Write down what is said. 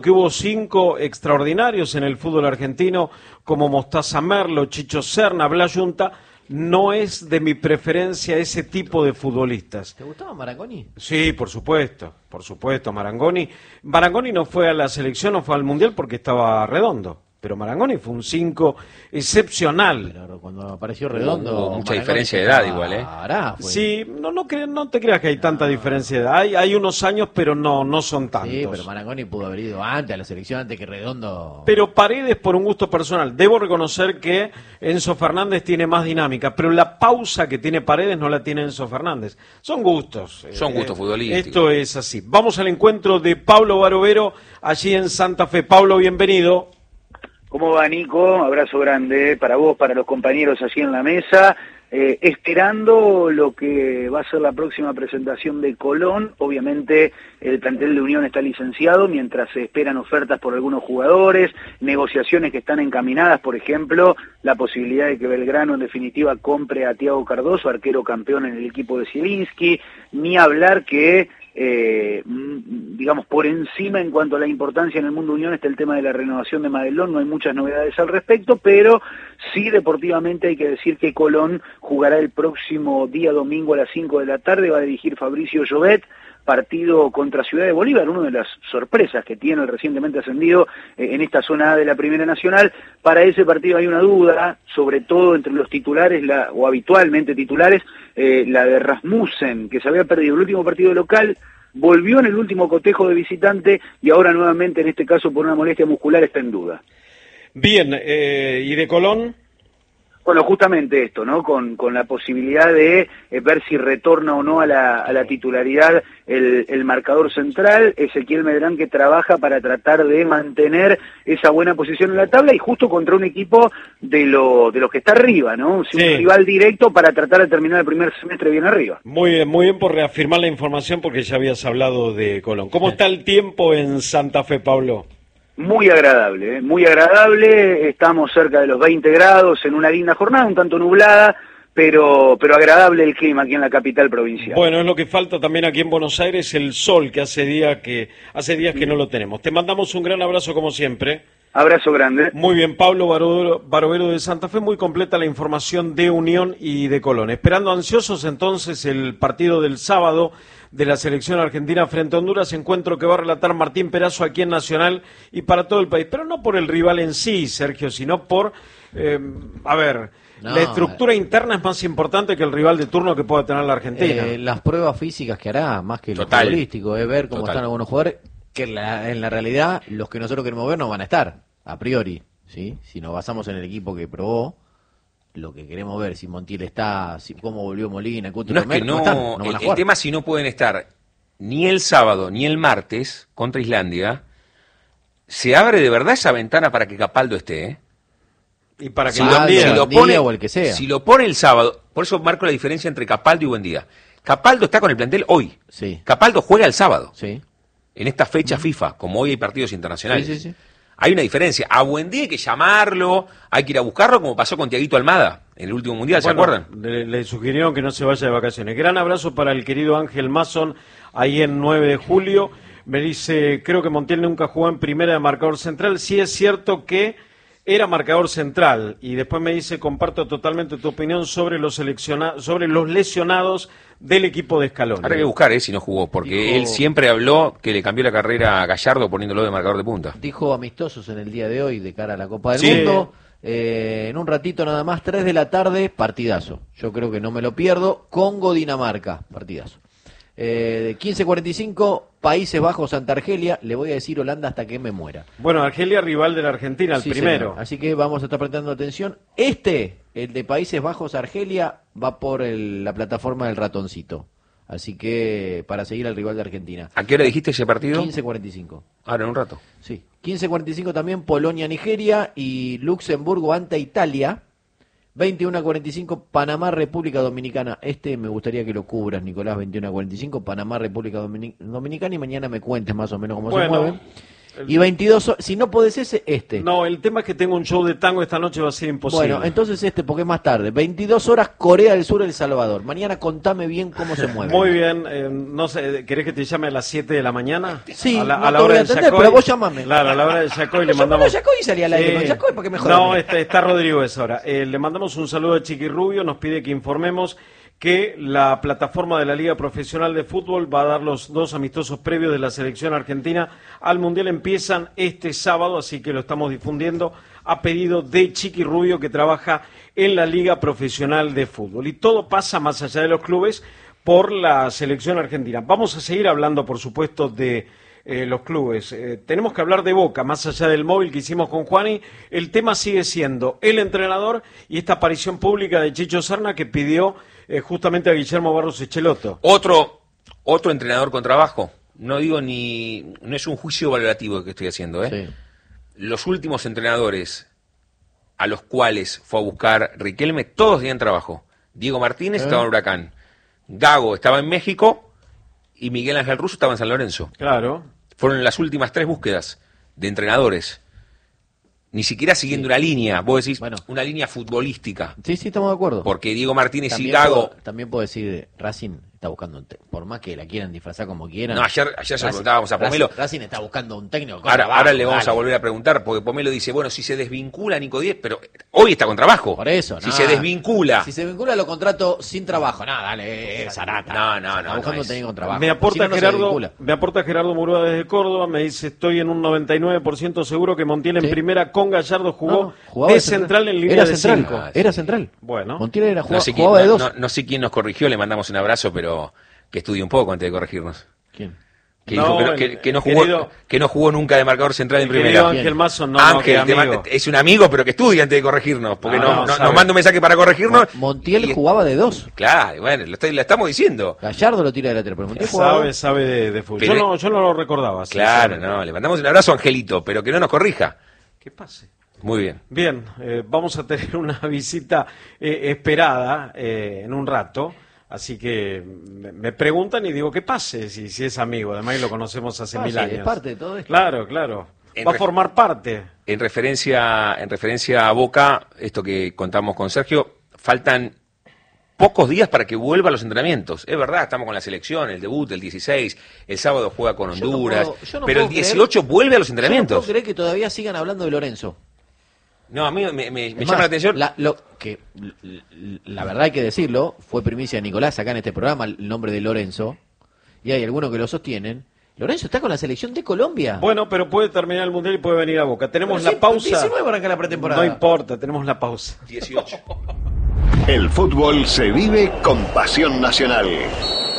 Que hubo 5 extraordinarios en el fútbol argentino, como Mostaza Merlo, Chicho Serna, Blas Yunta. No es de mi preferencia ese tipo de futbolistas. ¿Te gustaba Marangoni? Sí, por supuesto, Marangoni. Marangoni no fue a la selección, no fue al Mundial porque estaba Redondo. Pero Marangoni fue un 5 excepcional. Pero cuando apareció Redondo... Hubo mucha diferencia de edad igual, ¿eh? Sí, no te creas que hay tanta diferencia de edad. Hay unos años, pero no son tantos. Sí, pero Marangoni pudo haber ido antes a la selección, antes que Redondo... Pero Paredes, por un gusto personal. Debo reconocer que Enzo Fernández tiene más dinámica, pero la pausa que tiene Paredes no la tiene Enzo Fernández. Son gustos. Son gustos futbolísticos. Esto es así. Vamos al encuentro de Pablo Barovero, allí en Santa Fe. Pablo, bienvenido. ¿Cómo va, Nico? Abrazo grande para vos, para los compañeros allí en la mesa. Esperando lo que va a ser la próxima presentación de Colón. Obviamente el plantel de Unión está licenciado, mientras se esperan ofertas por algunos jugadores, negociaciones que están encaminadas, por ejemplo, la posibilidad de que Belgrano en definitiva compre a Thiago Cardoso, arquero campeón en el equipo de Zielinski, ni hablar que... digamos, por encima en cuanto a la importancia en el mundo Unión está el tema de la renovación de Madelón. No hay muchas novedades al respecto, pero sí deportivamente hay que decir que Colón jugará el próximo día domingo a las 5 de la tarde, va a dirigir Fabricio Llobet, partido contra Ciudad de Bolívar, una de las sorpresas que tiene el recientemente ascendido en esta zona A de la Primera Nacional. Para ese partido hay una duda, sobre todo entre los titulares, o habitualmente titulares, la de Rasmussen, que se había perdido el último partido local, volvió en el último cotejo de visitante y ahora nuevamente, en este caso por una molestia muscular, está en duda. Bien, ¿y de Colón? Bueno, justamente esto, ¿no? Con la posibilidad de ver si retorna o no a la titularidad el marcador central, Ezequiel Medrán, que trabaja para tratar de mantener esa buena posición en la tabla y justo contra un equipo de los que está arriba, ¿no? Sí. Un rival directo para tratar de terminar el primer semestre bien arriba. Muy bien por reafirmar la información porque ya habías hablado de Colón. ¿Cómo está el tiempo en Santa Fe, Pablo? Muy agradable, estamos cerca de los 20 grados en una linda jornada, un tanto nublada, pero agradable el clima aquí en la capital provincial. Bueno, es lo que falta también aquí en Buenos Aires, el sol, que hace días que no lo tenemos. Te mandamos un gran abrazo como siempre. Abrazo grande. Muy bien, Pablo Barovero de Santa Fe, muy completa la información de Unión y de Colón. Esperando ansiosos entonces el partido del sábado de la selección argentina frente a Honduras, encuentro que va a relatar Martín Perazo aquí en Nacional y para todo el país, pero no por el rival en sí, Sergio, sino por, la estructura interna es más importante que el rival de turno que pueda tener la Argentina. Las pruebas físicas que hará, más que lo futbolístico, ver cómo están algunos jugadores, que en la realidad los que nosotros queremos ver no van a estar, a priori, ¿sí? Si nos basamos en el equipo que probó, lo que queremos ver, si Montiel está, cómo volvió Molina, Cuti Romero, no van a jugar. El tema si no pueden estar ni el sábado ni el martes contra Islandia, se abre de verdad esa ventana para que Capaldo esté, ¿eh? Y para que si lo pone, o el que sea. Si lo pone el sábado, por eso marco la diferencia entre Capaldo y Buendía. Capaldo está con el plantel hoy. Sí. Capaldo juega el sábado. Sí. En esta fecha FIFA, como hoy hay partidos internacionales. Sí. Hay una diferencia. A Buendía hay que llamarlo, hay que ir a buscarlo, como pasó con Tiaguito Almada en el último Mundial, ¿se acuerdan? Le sugirieron que no se vaya de vacaciones. Gran abrazo para el querido Ángel Mason, ahí en 9 de julio. Me dice, creo que Montiel nunca jugó en primera de marcador central. Sí es cierto que era marcador central. Y después me dice, comparto totalmente tu opinión sobre los lesionados del equipo de Scaloni. Habrá que buscar, si no jugó, porque él siempre habló que le cambió la carrera a Gallardo poniéndolo de marcador de punta. Dijo amistosos en el día de hoy de cara a la Copa del Mundo. En un ratito nada más, 3 de la tarde, partidazo. Yo creo que no me lo pierdo. Congo-Dinamarca, partidazo. 15:45, Países Bajos, Santa Argelia. Le voy a decir Holanda hasta que me muera. Bueno, Argelia rival de la Argentina, el primero. Señor. Así que vamos a estar prestando atención. El de Países Bajos, Argelia, va por la plataforma del ratoncito. Así que para seguir al rival de Argentina. ¿A qué hora dijiste ese partido? 15:45. Ahora, en un rato. Sí. 15:45 también Polonia-Nigeria y Luxemburgo ante Italia. 21:45 Panamá, República Dominicana. Me gustaría que lo cubras, Nicolás. 21:45 Panamá, República Dominicana, y mañana me cuentes más o menos cómo se mueven. Y 22 horas, si no podés este. No, el tema es que tengo un show de tango esta noche, va a ser imposible. Bueno, entonces porque es más tarde. 22 horas, Corea del Sur, El Salvador. Mañana contame bien cómo se mueve. Muy bien, no sé, ¿querés que te llame a las 7 de la mañana? Sí, a la te voy hora a de atender, Yacoy. pero vos llamame. Claro, a la hora de Yacoy le mandamos... Yacoy y salía al aire con Yacoy, ¿para qué mejor? No, está Rodrigo esa hora. Le mandamos un saludo a Chiqui Rubio, nos pide que informemos que la plataforma de la Liga Profesional de Fútbol va a dar los 2 amistosos previos de la selección argentina al Mundial. Empiezan este sábado, así que lo estamos difundiendo a pedido de Chiqui Rubio, que trabaja en la Liga Profesional de Fútbol. Y todo pasa más allá de los clubes por la selección argentina. Vamos a seguir hablando, por supuesto, de los clubes. Tenemos que hablar de Boca, más allá del móvil que hicimos con Juani. El tema sigue siendo el entrenador y esta aparición pública de Chicho Serna, que pidió justamente a Guillermo Barros Echelotto. Otro entrenador con trabajo. No es un juicio valorativo que estoy haciendo, Sí. Los últimos entrenadores a los cuales fue a buscar Riquelme, todos tenían trabajo. Diego Martínez estaba en Huracán, Gago estaba en México y Miguel Ángel Russo estaba en San Lorenzo. Claro. Fueron las últimas 3 búsquedas de entrenadores. Ni siquiera siguiendo una línea, vos decís, una línea futbolística. Sí, estamos de acuerdo. Porque Diego Martínez también y Gago... También puedo decir, Racing está buscando por más que la quieran disfrazar como quieran. No, ayer se lo preguntábamos a Pomelo. Racing está buscando un técnico. Ahora le vamos a volver a preguntar, porque Pomelo dice, bueno, si se desvincula Nico Díez, pero hoy está con trabajo. Por eso, Si se desvincula... Si se vincula, lo contrato sin trabajo. Dale, Zarata. No. Está buscando un técnico con trabajo. Me aporta Gerardo Murúa desde Córdoba, me dice, estoy en un 99% seguro que Montiel en primera con Gallardo jugó de central en línea de 5. Era central. Bueno. Montiel jugaba de 2. No sé quién nos corrigió, le mandamos un abrazo, pero que estudie un poco antes de corregirnos. ¿Quién? Que no jugó nunca de marcador central en primera. Ángel Mazo, Ángel, es un amigo, pero que estudie antes de corregirnos, porque nos manda un mensaje para corregirnos. Montiel jugaba de 2. Claro, bueno, lo estamos diciendo. Gallardo lo tira de lateral, pero Montiel sabe de fútbol. Yo no lo recordaba. Claro, le mandamos un abrazo a Angelito, pero que no nos corrija. ¿Qué pase? Muy bien. Bien, vamos a tener una visita esperada en un rato. Así que me preguntan y digo, ¿qué pase? Si es amigo, además lo conocemos hace 1000 años. Es parte de todo esto. Claro. Va a formar parte. En referencia a Boca, esto que contamos con Sergio, faltan pocos días para que vuelva a los entrenamientos. Es verdad, estamos con la selección, el debut, el 16, el sábado juega con Honduras, pero el 18 vuelve a los entrenamientos. Yo no puedo creer que todavía sigan hablando de Lorenzo. No, a mí me llama la atención. La verdad hay que decirlo, fue primicia de Nicolás acá en este programa el nombre de Lorenzo, y hay algunos que lo sostienen. Lorenzo está con la selección de Colombia. Bueno, pero puede terminar el Mundial y puede venir a Boca. Tenemos la pausa. 19 para acá la pretemporada. No importa, tenemos la pausa. 18. El fútbol se vive con pasión nacional.